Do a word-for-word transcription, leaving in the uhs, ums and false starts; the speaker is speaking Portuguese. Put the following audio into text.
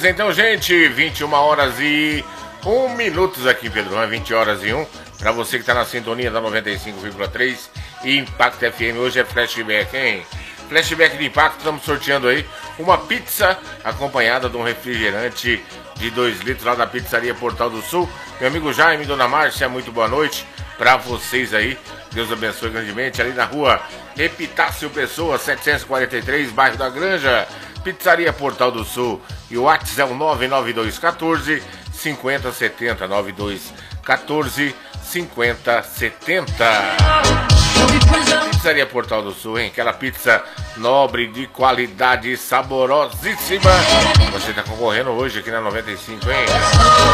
Beleza, então, gente, vinte e uma horas e um minutos aqui em Pedrão, vinte horas e um. Pra você que tá na sintonia da noventa e cinco vírgula três e Impacto F M, hoje é flashback, hein? Flashback de Impacto, estamos sorteando aí uma pizza acompanhada de um refrigerante de dois litros lá da pizzaria Portal do Sul. Meu amigo Jaime, dona Márcia, muito boa noite pra vocês aí. Deus abençoe grandemente. Ali na rua Epitácio Pessoa, setecentos e quarenta e três, bairro da Granja, Pizzaria Portal do Sul. E o WhatsApp é o nove nove dois um quatro, cinco zero sete zero, nove dois um quatro, cinco zero sete zero. Pizzaria Portal do Sul, hein? Aquela pizza nobre, de qualidade, saborosíssima. Você tá concorrendo hoje aqui na noventa e cinco, hein?